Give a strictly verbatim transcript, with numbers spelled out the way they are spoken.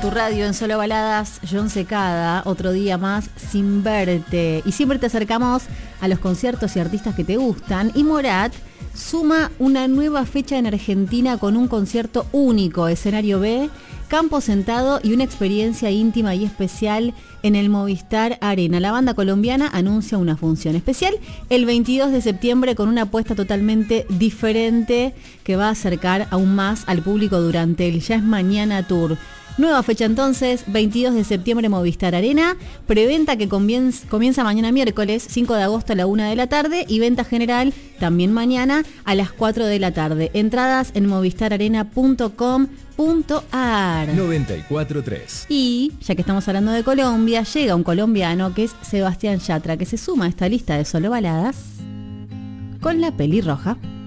tu radio en Solo Baladas, John Secada, otro día más sin verte. Y siempre te acercamos a los conciertos y artistas que te gustan. Y Morat suma una nueva fecha en Argentina con un concierto único, escenario B, campo sentado y una experiencia íntima y especial en el Movistar Arena. La banda colombiana anuncia una función especial el veintidós de septiembre con una apuesta totalmente diferente que va a acercar aún más al público durante el Ya es Mañana Tour. Nueva fecha entonces, veintidós de septiembre, Movistar Arena, preventa que comienza, comienza mañana miércoles, cinco de agosto a la una de la tarde y venta general también mañana a las cuatro de la tarde. Entradas en movistar arena punto com punto a r. noventa y cuatro punto tres. Y, ya que estamos hablando de Colombia, llega un colombiano que es Sebastián Yatra, que se suma a esta lista de Solo Baladas con La Pelirroja.